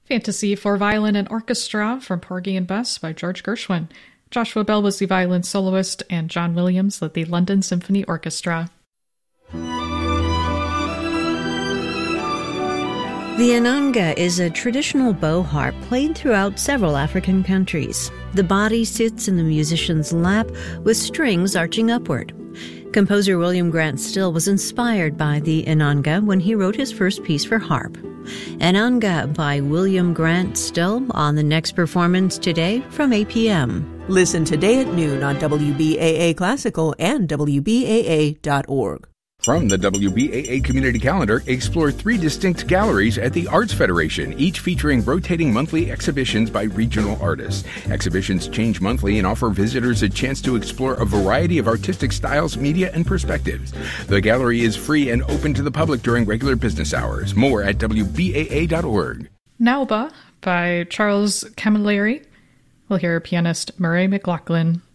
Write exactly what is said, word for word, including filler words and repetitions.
Fantasy for Violin and Orchestra from Porgy and Bess by George Gershwin. Joshua Bell was the violin soloist, and John Williams led the London Symphony Orchestra. The ananga is a traditional bow harp played throughout several African countries. The body sits in the musician's lap with strings arching upward. Composer William Grant Still was inspired by the ananga when he wrote his first piece for harp. Ananga by William Grant Still on the next performance today from eight p.m. Listen today at noon on W B A A Classical and W B A A dot org. From the W B A A Community Calendar, explore three distinct galleries at the Arts Federation, each featuring rotating monthly exhibitions by regional artists. Exhibitions change monthly and offer visitors a chance to explore a variety of artistic styles, media, and perspectives. The gallery is free and open to the public during regular business hours. More at W B A A dot org. Nauba by Charles Camilleri. We'll hear pianist Murray McLaughlin.